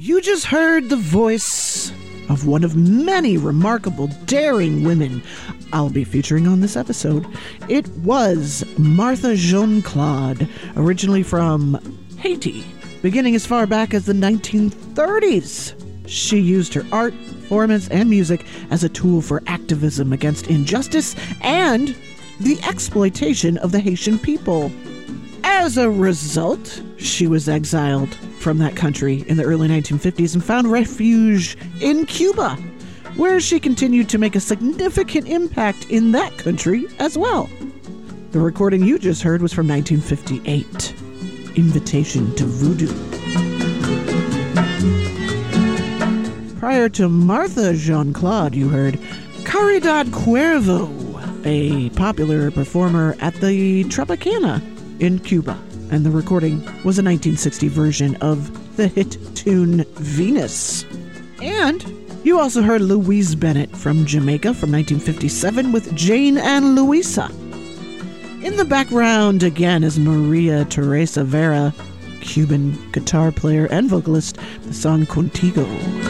You just heard the voice of one of many remarkable, daring women I'll be featuring on this episode. It was Martha Jean Claude, originally from Haiti, beginning as far back as the 1930s. She used her art, performance, and music as a tool for activism against injustice and the exploitation of the Haitian people. As a result, she was exiled from that country in the early 1950s and found refuge in Cuba, where she continued to make a significant impact in that country as well. The recording you just heard was from 1958, Invitation to Voodoo. Prior to Martha Jean Claude, you heard Caridad Cuervo, a popular performer at the Tropicana in Cuba, and the recording was a 1960 version of the hit tune Venus. And you also heard Louise Bennett from Jamaica from 1957 with Jane and Louisa. In the background again is Maria Teresa Vera, Cuban guitar player and vocalist, the song Contigo.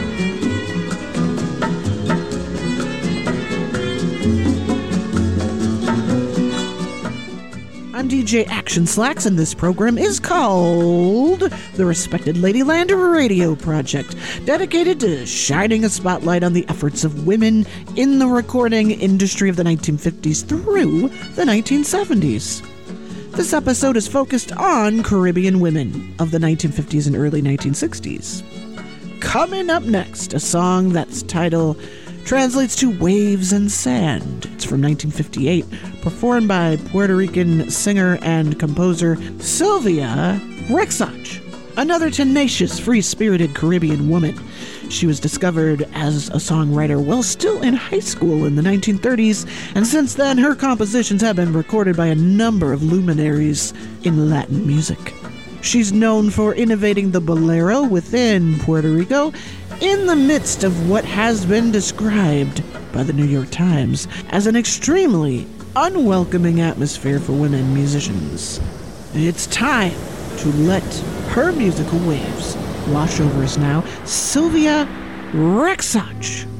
I'm DJ Action Slacks, and this program is called the Respected Ladyland Radio Project, dedicated to shining a spotlight on the efforts of women in the recording industry of the 1950s through the 1970s. This episode is focused on Caribbean women of the 1950s and early 1960s. Coming up next, a song that's title translates to Waves and Sand. It's from 1958, performed by Puerto Rican singer and composer Sylvia Rexach, another tenacious, free-spirited Caribbean woman. She was discovered as a songwriter while still in high school in the 1930s, and since then her compositions have been recorded by a number of luminaries in Latin music. She's known for innovating the bolero within Puerto Rico in the midst of what has been described by the New York Times as an extremely unwelcoming atmosphere for women musicians. It's time to let her musical waves wash over us now. Sylvia Rexach.